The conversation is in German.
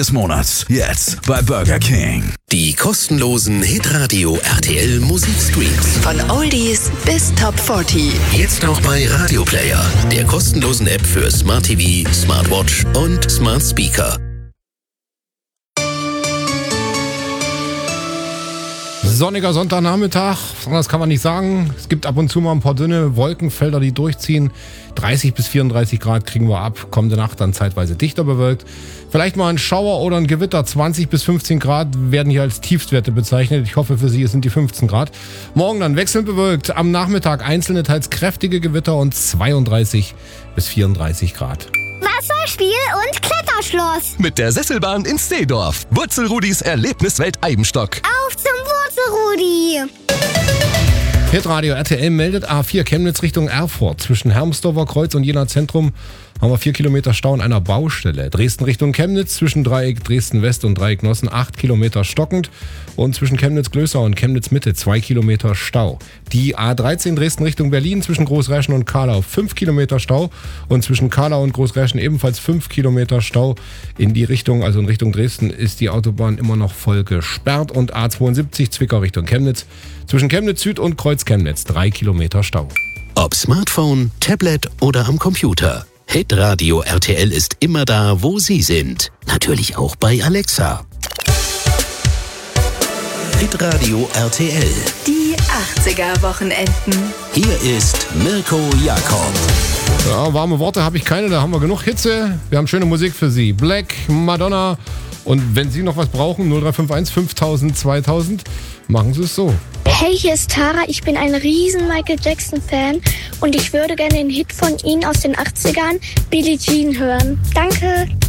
des Monats. Jetzt bei Burger King. Die kostenlosen Hitradio RTL Musikstreams. Von Oldies bis Top 40. Jetzt auch bei Radio Player, der kostenlosen App für Smart TV, Smartwatch und Smart Speaker. Sonniger Sonntagnachmittag, das kann man nicht sagen. Es gibt ab und zu mal ein paar dünne Wolkenfelder, die durchziehen. 30 bis 34 Grad kriegen wir ab. Kommende Nacht dann zeitweise dichter bewölkt. Vielleicht mal ein Schauer oder ein Gewitter. 20 bis 15 Grad werden hier als Tiefstwerte bezeichnet. Ich hoffe, für Sie sind die 15 Grad. Morgen dann wechselnd bewölkt. Am Nachmittag einzelne, teils kräftige Gewitter und 32 bis 34 Grad. Wasserspiel und Kletterschloss. Mit der Sesselbahn in Seedorf. Wurzelrudis Erlebniswelt Eibenstock. Auf zum Wurzelrudi. Hitradio RTL meldet A4 Chemnitz Richtung Erfurt. Zwischen Hermsdorfer Kreuz und Jena Zentrum haben wir 4 Kilometer Stau an einer Baustelle. Dresden Richtung Chemnitz zwischen Dreieck Dresden West und Dreieck Nossen 8 Kilometer stockend. Und zwischen Chemnitz-Glößau und Chemnitz-Mitte 2 Kilometer Stau. Die A13 Dresden Richtung Berlin zwischen Großräschen und Kahlau 5 Kilometer Stau. Und zwischen Kahlau und Großräschen ebenfalls 5 Kilometer Stau. In die Richtung, also in Richtung Dresden, ist die Autobahn immer noch voll gesperrt. Und A72 Zwickau Richtung Chemnitz zwischen Chemnitz Süd und Kreuz Chemnitz 3 Kilometer Stau. Ob Smartphone, Tablet oder am Computer. Hitradio RTL ist immer da, wo Sie sind. Natürlich auch bei Alexa. Hitradio RTL. Die 80er-Wochenenden. Hier ist Mirko Jakob. Ja, warme Worte habe ich keine, da haben wir genug Hitze. Wir haben schöne Musik für Sie. Black, Madonna. Und wenn Sie noch was brauchen, 0351 5000 2000, machen Sie es so. Hey, hier ist Tara. Ich bin ein riesen Michael Jackson-Fan und ich würde gerne den Hit von Ihnen aus den 80ern, Billie Jean, hören. Danke.